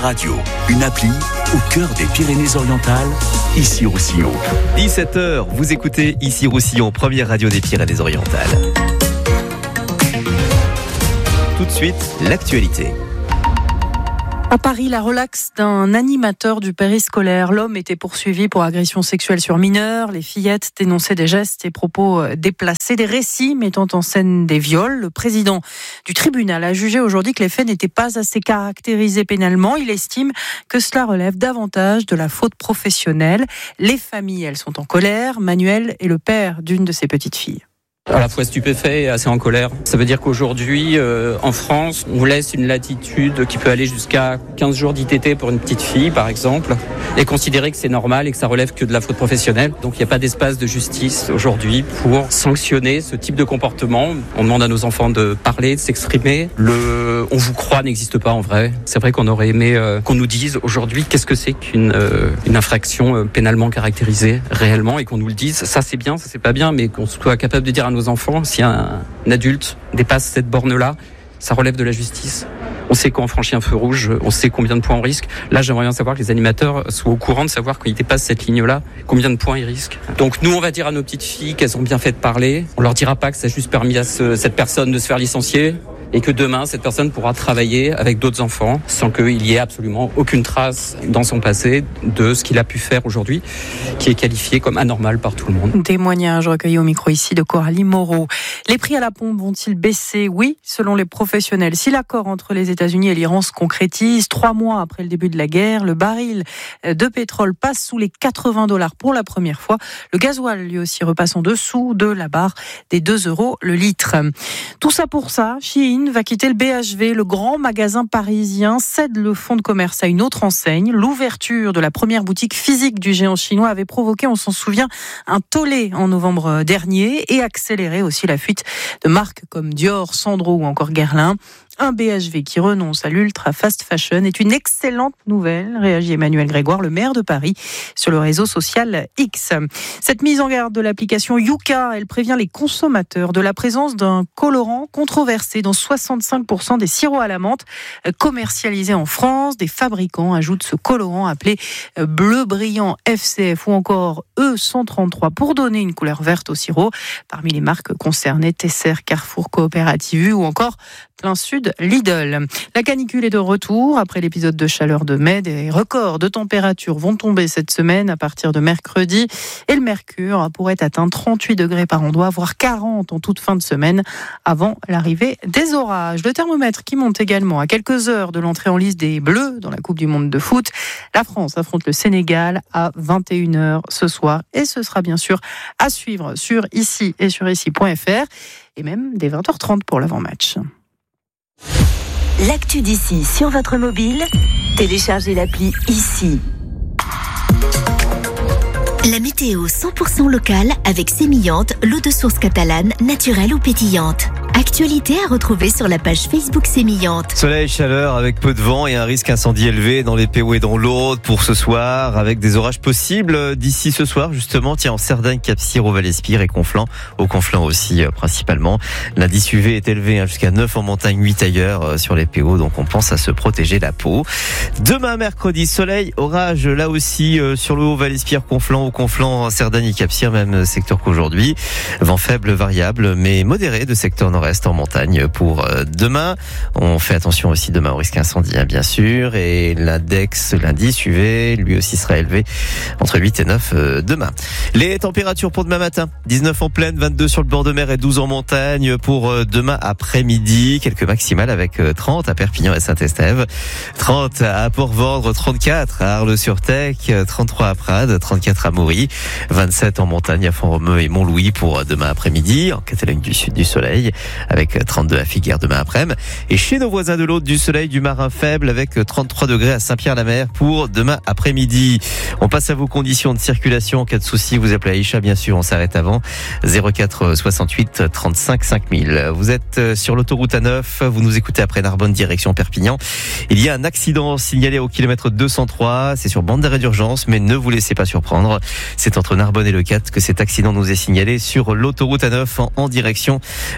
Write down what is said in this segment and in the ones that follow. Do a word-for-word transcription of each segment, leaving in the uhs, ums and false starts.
Radio, une appli au cœur des Pyrénées-Orientales, Issy-Roussillon. dix-sept heures, vous écoutez Issy-Roussillon, première radio des Pyrénées-Orientales. Tout de suite, l'actualité. À Paris, la relaxe d'un animateur du périscolaire. L'homme était poursuivi pour agression sexuelle sur mineurs. Les fillettes dénonçaient des gestes et propos déplacés, des récits mettant en scène des viols. Le président du tribunal a jugé aujourd'hui que les faits n'étaient pas assez caractérisés pénalement. Il estime que cela relève davantage de la faute professionnelle. Les familles, elles sont en colère. Manuel est le père d'une de ses petites filles. À la fois stupéfait et assez en colère. Ça veut dire qu'aujourd'hui, euh, en France, on vous laisse une latitude qui peut aller jusqu'à quinze jours d'I T T pour une petite fille, par exemple, et considérer que c'est normal et que ça relève que de la faute professionnelle. Donc il n'y a pas d'espace de justice aujourd'hui pour sanctionner ce type de comportement. On demande à nos enfants de parler, de s'exprimer. Le « on vous croit » n'existe pas en vrai. C'est vrai qu'on aurait aimé euh, qu'on nous dise aujourd'hui qu'est-ce que c'est qu'une euh, une infraction euh, pénalement caractérisée réellement et qu'on nous le dise. Ça c'est bien, ça c'est pas bien, mais qu'on soit capable de dire à nos enfants, si un, un adulte dépasse cette borne-là, ça relève de la justice. On sait quand on franchit un feu rouge, on sait combien de points on risque. Là, j'aimerais bien savoir que les animateurs soient au courant de savoir quand ils dépassent cette ligne-là, combien de points ils risquent. Donc nous, on va dire à nos petites filles qu'elles ont bien fait de parler. On leur dira pas que ça a juste permis à ce, cette personne de se faire licencier et que demain, cette personne pourra travailler avec d'autres enfants sans qu'il y ait absolument aucune trace dans son passé de ce qu'il a pu faire aujourd'hui, qui est qualifié comme anormal par tout le monde. Témoignage recueilli au micro ici de Coralie Moreau. Les prix à la pompe vont-ils baisser ? Oui, selon les professionnels. Si l'accord entre les États-Unis et l'Iran se concrétise, trois mois après le début de la guerre, le baril de pétrole passe sous les quatre-vingts dollars pour la première fois. Le gasoil, lui aussi, repasse en dessous de la barre des deux euros le litre. Tout ça pour ça, Shein va quitter le B H V. Le grand magasin parisien cède le fonds de commerce à une autre enseigne. L'ouverture de la première boutique physique du géant chinois avait provoqué, on s'en souvient, un tollé en novembre dernier et accéléré aussi la fuite de marques comme Dior, Sandro ou encore Guerlain. Un B H V qui renonce à l'ultra fast fashion est une excellente nouvelle, réagit Emmanuel Grégoire, le maire de Paris, sur le réseau social X. Cette mise en garde de l'application Yuka, elle prévient les consommateurs de la présence d'un colorant controversé dans soixante-cinq pour cent des sirops à la menthe commercialisés en France. Des fabricants ajoutent ce colorant appelé bleu brillant F C F ou encore E cent trente-trois pour donner une couleur verte au sirop. Parmi les marques concernées, Tesser, Carrefour, Coopérative U ou encore Plein Sud, Lidl. La canicule est de retour. Après l'épisode de chaleur de mai, des records de température vont tomber cette semaine à partir de mercredi. Et le mercure pourrait atteindre trente-huit degrés par endroit, voire quarante en toute fin de semaine, avant l'arrivée des orages. Le thermomètre qui monte également à quelques heures de l'entrée en lice des Bleus dans la Coupe du Monde de foot. La France affronte le Sénégal à vingt et une heures ce soir. Et ce sera bien sûr à suivre sur Issy et sur Issy point F R. Et même dès vingt heures trente pour l'avant-match. L'actu d'Issy sur votre mobile, téléchargez l'appli Issy. La météo cent pour cent locale avec Sémillante, l'eau de source catalane, naturelle ou pétillante. Actualité à retrouver sur la page Facebook Sémillante. Soleil, chaleur avec peu de vent et un risque incendie élevé dans les P O et dans l'Aude pour ce soir avec des orages possibles d'ici ce soir justement. Tiens, en Cerdagne, Cap-Cyr, au Val-Espire et Conflans. Au Conflans aussi euh, principalement. L'indice U V est élevé hein, jusqu'à neuf en montagne, huit ailleurs euh, sur les P O. Donc on pense à se protéger la peau. Demain mercredi, soleil, orage là aussi euh, sur le haut Val-Espire, Conflans, au Conflans, Cerdagne et Cap-Cyr, même secteur qu'aujourd'hui. Vent faible, variable mais modéré de secteur nord reste en montagne pour demain. On fait attention aussi demain au risque incendie, hein, bien sûr. Et l'index, l'indice U V, lui aussi sera élevé entre huit et neuf euh, demain. Les températures pour demain matin. dix-neuf en plaine, vingt-deux sur le bord de mer et douze en montagne pour euh, demain après-midi. Quelques maximales avec euh, trente à Perpignan et Saint-Estève. trente à Port-Vendre, trente-quatre à Arles-sur-Tech, trente-trois à Prades, trente-quatre à Maury, vingt-sept en montagne à Font-Romeu et Montlouis pour euh, demain après-midi. En Catalogne du Sud, du soleil. Avec trente-deux à Figueres demain après-midi. Et chez nos voisins de l'Aude, du soleil, du marin faible avec trente-trois degrés à Saint-Pierre-la-Mer pour demain après-midi. On passe à vos conditions de circulation. En cas de souci, vous appelez Aïcha, bien sûr, on s'arrête avant. zéro quatre soixante-huit trente-cinq cinq mille. Vous êtes sur l'autoroute A neuf, vous nous écoutez après Narbonne, direction Perpignan. Il y a un accident signalé au kilomètre deux cent trois. C'est sur bande d'arrêt d'urgence, mais ne vous laissez pas surprendre. C'est entre Narbonne et Le Cat que cet accident nous est signalé sur l'autoroute A neuf en, en direction de Perpignan.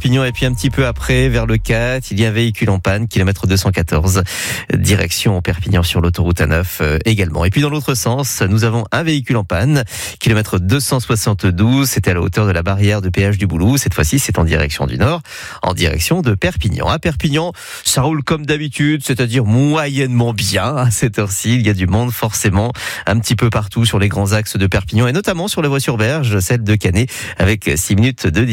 Perpignan. Et puis un petit peu après, vers le quatre, il y a un véhicule en panne, kilomètre deux cent quatorze, direction Perpignan sur l'autoroute A neuf euh, également. Et puis dans l'autre sens, nous avons un véhicule en panne, kilomètre deux cent soixante-douze, c'était à la hauteur de la barrière de péage du Boulou. Cette fois-ci, c'est en direction du nord, en direction de Perpignan. À Perpignan, ça roule comme d'habitude, c'est-à-dire moyennement bien. À cette heure-ci, il y a du monde forcément un petit peu partout sur les grands axes de Perpignan et notamment sur la voie sur berge, celle de Canet, avec six minutes de